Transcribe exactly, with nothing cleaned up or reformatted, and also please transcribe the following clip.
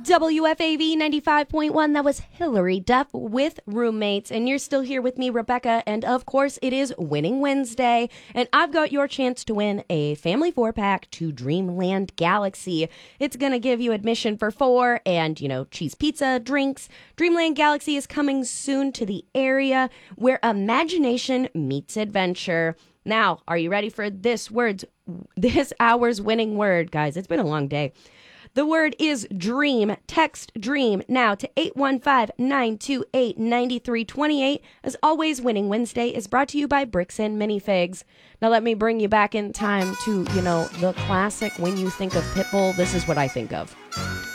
W F A V ninety-five point one. That was Hillary Duff with Roommates. And you're still here with me, Rebecca. And of course, it is Winning Wednesday. And I've got your chance to win a family four pack to Dreamland Galaxy. It's going to give you admission for four and, you know, cheese pizza, drinks. Dreamland Galaxy is coming soon to the area where imagination meets adventure. Now, are you ready for this word's, this hour's winning word, guys? It's been a long day. The word is dream. Text dream now to eight one five, nine two eight, nine three two eight. As always, Winning Wednesday is brought to you by Bricks and Minifigs. Now let me bring you back in time to, you know, the classic when you think of Pitbull, this is what I think of.